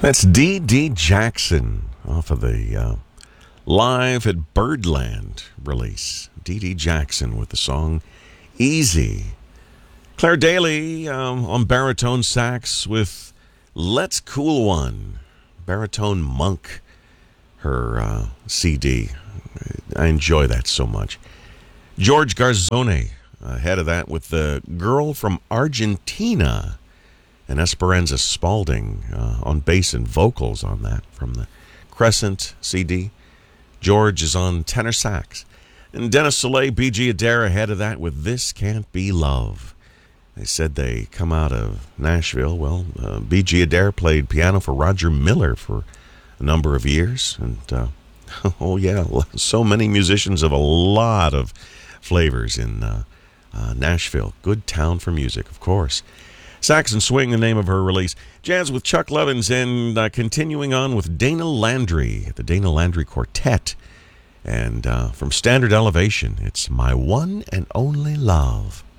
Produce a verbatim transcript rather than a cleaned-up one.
That's Dee Dee Jackson off of the uh, Live at Birdland release. Dee Dee Jackson with the song Easy. Claire Daly um, on baritone sax with Let's Cool One. Baritone Monk, her uh, C D. I enjoy that so much. George Garzone ahead of that with the Girl from Argentina. And Esperanza Spalding uh, on bass and vocals on that from the Crescent C D. George is on tenor sax. And Dennis Soleil, B G Adair ahead of that with This Can't Be Love. They said they come out of Nashville. Well, uh, B G Adair played piano for Roger Miller for a number of years. And, uh, oh yeah, so many musicians of a lot of flavors in uh, uh, Nashville. Good town for music, of course. Sax and Swing, the name of her release. Jazz with Chuck Levins, and uh, continuing on with Dana Landry, the Dana Landry Quartet. And uh, from Standard Elevation, it's My One and Only Love.